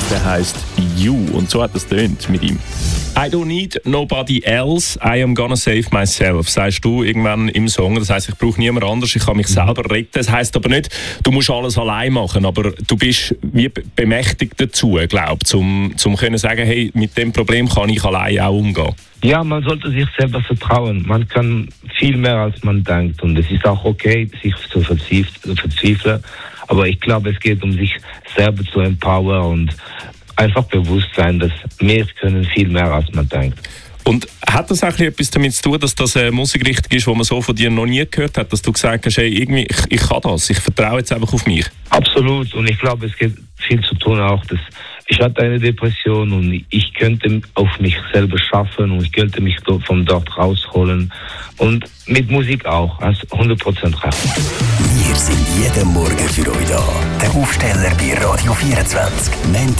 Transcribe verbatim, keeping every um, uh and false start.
der heisst You. Und so hat es tönt mit ihm. I don't need nobody else, I am gonna save myself, sagst du irgendwann im Song. Das heisst, ich brauche niemand anders, ich kann mich selber retten. Das heisst aber nicht, du musst alles allein machen, aber du bist wie bemächtigt dazu, glaube ich, um zum können sagen, hey, mit dem Problem kann ich allein auch umgehen. Ja, man sollte sich selber vertrauen. Man kann viel mehr, als man denkt. Und es ist auch okay, sich zu verzweifeln. Aber ich glaube, es geht um sich selber zu empowern und einfach bewusst sein, dass wir können viel mehr, als man denkt. Und hat das auch etwas damit zu tun, dass das eine Musikrichtung ist, die man so von dir noch nie gehört hat, dass du gesagt hast, hey, irgendwie, ich, ich kann das, ich vertraue jetzt einfach auf mich? Absolut. Und ich glaube, es geht viel zu tun auch, dass ich hatte eine Depression und ich könnte auf mich selber schaffen und ich könnte mich von dort rausholen. Und mit Musik auch, also hundert Prozent recht. Wir sind jeden Morgen für euch da. Der Aufsteller bei Radio vierundzwanzig. Montag